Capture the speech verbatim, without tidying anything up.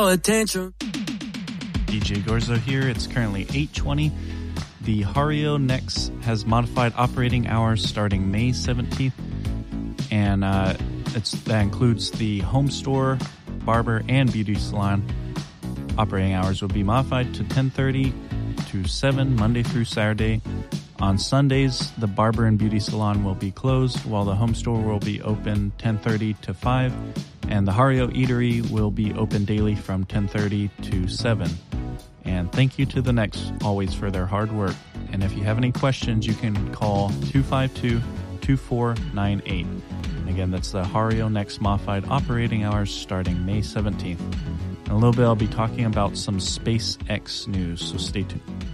throw a tantrum. D J Gorzo here. It's currently eight twenty. The Hario Next has modified operating hours starting May seventeenth, and uh, it's, that includes the home store, barber, and beauty salon. Operating hours will be modified to ten thirty to seven Monday through Saturday. On Sundays, the barber and beauty salon will be closed, while the home store will be open ten thirty to five, and the Hario Eatery will be open daily from ten thirty to seven. And thank you to the Next always for their hard work. And if you have any questions, you can call two five two, two four nine eight. And again, that's the Hario Next modified operating hours starting May seventeenth. In a little bit, I'll be talking about some SpaceX news, so stay tuned.